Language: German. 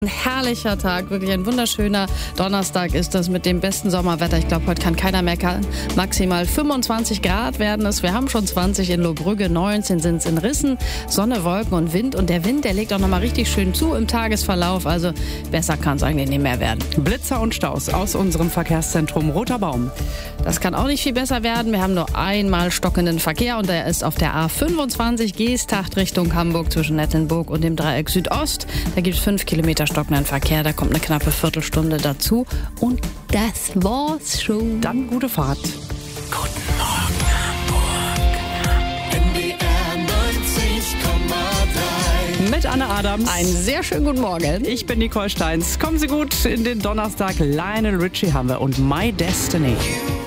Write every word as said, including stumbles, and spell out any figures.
Ein herrlicher Tag, wirklich ein wunderschöner Donnerstag ist das mit dem besten Sommerwetter. Ich glaube, heute kann keiner meckern. Maximal fünfundzwanzig Grad werden es. Wir haben schon zwanzig in Lohbrügge, neunzehn sind es in Rissen. Sonne, Wolken und Wind. Und der Wind, der legt auch nochmal richtig schön zu im Tagesverlauf. Also besser kann es eigentlich nicht mehr werden. Blitzer und Staus aus unserem Verkehrszentrum Roter Baum. Das kann auch nicht viel besser werden. Wir haben nur einmal stockenden Verkehr und der ist auf der A fünfundzwanzig Geesthacht Richtung Hamburg zwischen Nettenburg und dem Dreieck Südost. Da gibt es fünf Kilometer stockenden Verkehr. Da kommt eine knappe Viertelstunde dazu. Und das war's schon. Dann gute Fahrt. Guten Morgen Hamburg. N D R neunzig Komma drei. Mit Anne Adams. Einen sehr schönen guten Morgen. Ich bin Nicole Steins. Kommen Sie gut in den Donnerstag. Lionel Richie haben wir und My Destiny.